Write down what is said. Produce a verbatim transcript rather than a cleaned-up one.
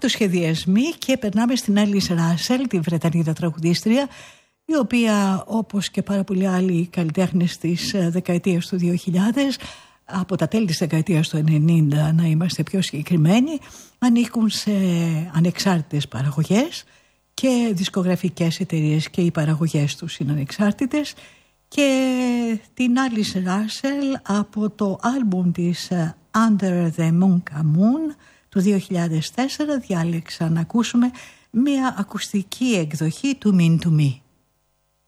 αυτοσχεδιασμοί και περνάμε στην Alice Russell, τη Βρετανίδα τραγουδίστρια, η οποία όπως και πάρα πολλοί άλλοι καλλιτέχνες της δεκαετίας του δύο χιλιάδες, από τα τέλη της δεκαετίας του ενενήντα να είμαστε πιο συγκεκριμένοι, ανήκουν σε ανεξάρτητες παραγωγές και δισκογραφικές εταιρείες, και οι παραγωγές τους είναι ανεξάρτητες. Και την Alice Russell από το άλμπουμ της Under the Moon Moon του δύο χιλιάδες τέσσερα διάλεξα να ακούσουμε μια ακουστική εκδοχή του Mean to Me.